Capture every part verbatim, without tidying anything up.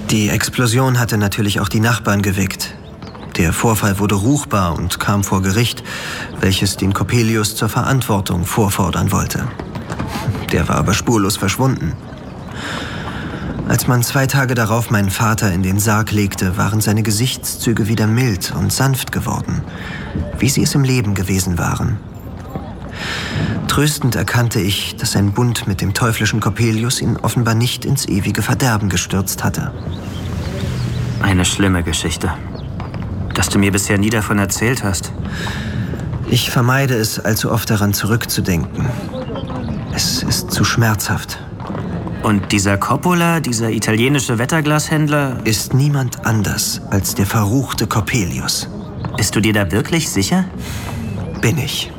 Die Explosion hatte natürlich auch die Nachbarn geweckt. Der Vorfall wurde ruchbar und kam vor Gericht, welches den Coppelius zur Verantwortung vorfordern wollte. Der war aber spurlos verschwunden. Als man zwei Tage darauf meinen Vater in den Sarg legte, waren seine Gesichtszüge wieder mild und sanft geworden, wie sie es im Leben gewesen waren. Tröstend erkannte ich, dass sein Bund mit dem teuflischen Coppelius ihn offenbar nicht ins ewige Verderben gestürzt hatte. Eine schlimme Geschichte. Dass du mir bisher nie davon erzählt hast. Ich vermeide es, allzu oft daran zurückzudenken. Es ist zu schmerzhaft. Und dieser Coppola, dieser italienische Wetterglashändler... ist niemand anders als der verruchte Coppelius. Bist du dir da wirklich sicher? Bin ich.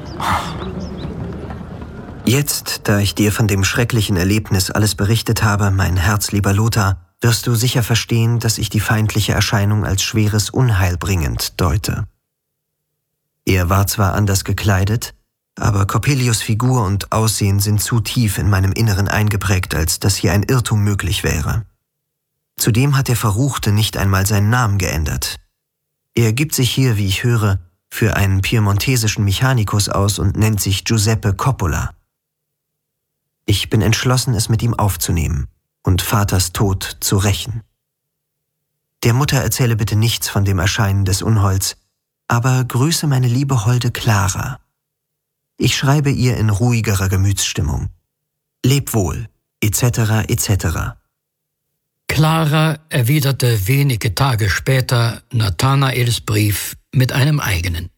Jetzt, da ich dir von dem schrecklichen Erlebnis alles berichtet habe, mein herzlieber Lothar, wirst du sicher verstehen, dass ich die feindliche Erscheinung als schweres Unheil bringend deute. Er war zwar anders gekleidet, aber Coppelius' Figur und Aussehen sind zu tief in meinem Inneren eingeprägt, als dass hier ein Irrtum möglich wäre. Zudem hat der Verruchte nicht einmal seinen Namen geändert. Er gibt sich hier, wie ich höre, für einen piemontesischen Mechanikus aus und nennt sich Giuseppe Coppola. Ich bin entschlossen, es mit ihm aufzunehmen und Vaters Tod zu rächen. Der Mutter erzähle bitte nichts von dem Erscheinen des Unholds, aber grüße meine liebe Holde Clara. Ich schreibe ihr in ruhigerer Gemütsstimmung. Leb wohl, et cetera et cetera. Clara erwiderte wenige Tage später Nathanaels Brief mit einem eigenen.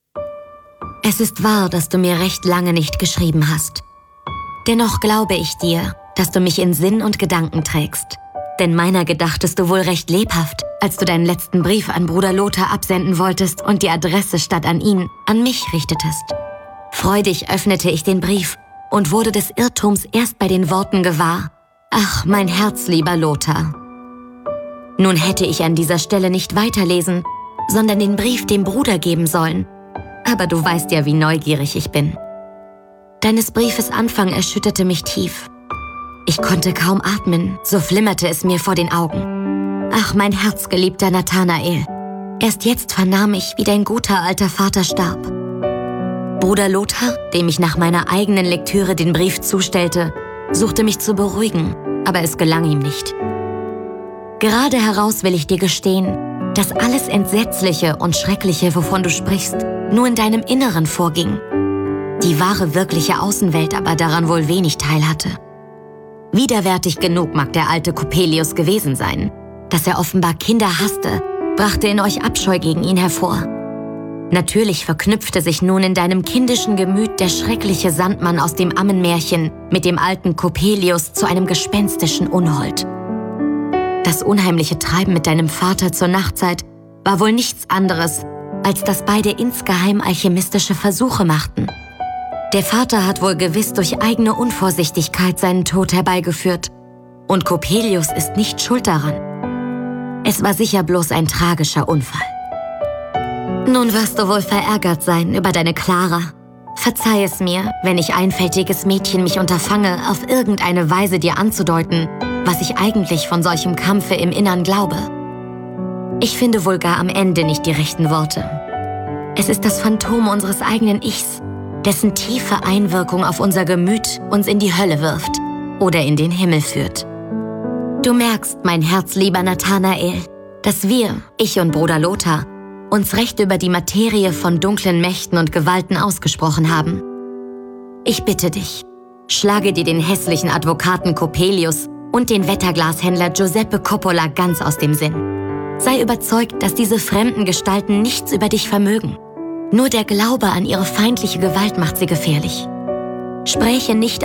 Es ist wahr, dass du mir recht lange nicht geschrieben hast. Dennoch glaube ich dir, dass du mich in Sinn und Gedanken trägst. Denn meiner gedachtest du wohl recht lebhaft, als du deinen letzten Brief an Bruder Lothar absenden wolltest und die Adresse statt an ihn an mich richtetest. Freudig öffnete ich den Brief und wurde des Irrtums erst bei den Worten gewahr: Ach, mein herzlieber Lothar. Nun hätte ich an dieser Stelle nicht weiterlesen, sondern den Brief dem Bruder geben sollen. Aber du weißt ja, wie neugierig ich bin. Deines Briefes Anfang erschütterte mich tief. Ich konnte kaum atmen, so flimmerte es mir vor den Augen. Ach, mein herzgeliebter Nathanael, erst jetzt vernahm ich, wie dein guter alter Vater starb. Bruder Lothar, dem ich nach meiner eigenen Lektüre den Brief zustellte, suchte mich zu beruhigen, aber es gelang ihm nicht. Gerade heraus will ich dir gestehen, dass alles Entsetzliche und Schreckliche, wovon du sprichst, nur in deinem Inneren vorging. Die wahre, wirkliche Außenwelt aber daran wohl wenig teilhatte. Widerwärtig genug mag der alte Coppelius gewesen sein. Dass er offenbar Kinder hasste, brachte in euch Abscheu gegen ihn hervor. Natürlich verknüpfte sich nun in deinem kindischen Gemüt der schreckliche Sandmann aus dem Ammenmärchen mit dem alten Coppelius zu einem gespenstischen Unhold. Das unheimliche Treiben mit deinem Vater zur Nachtzeit war wohl nichts anderes, als dass beide insgeheim alchemistische Versuche machten. Der Vater hat wohl gewiss durch eigene Unvorsichtigkeit seinen Tod herbeigeführt. Und Coppelius ist nicht schuld daran. Es war sicher bloß ein tragischer Unfall. Nun wirst du wohl verärgert sein über deine Clara. Verzeih es mir, wenn ich einfältiges Mädchen mich unterfange, auf irgendeine Weise dir anzudeuten, was ich eigentlich von solchem Kampfe im Innern glaube. Ich finde wohl gar am Ende nicht die rechten Worte. Es ist das Phantom unseres eigenen Ichs, dessen tiefe Einwirkung auf unser Gemüt uns in die Hölle wirft oder in den Himmel führt. Du merkst, mein herzlieber Nathanael, dass wir, ich und Bruder Lothar, uns recht über die Materie von dunklen Mächten und Gewalten ausgesprochen haben. Ich bitte dich, schlage dir den hässlichen Advokaten Coppelius und den Wetterglashändler Giuseppe Coppola ganz aus dem Sinn. Sei überzeugt, dass diese fremden Gestalten nichts über dich vermögen. Nur der Glaube an ihre feindliche Gewalt macht sie gefährlich. Spräche nicht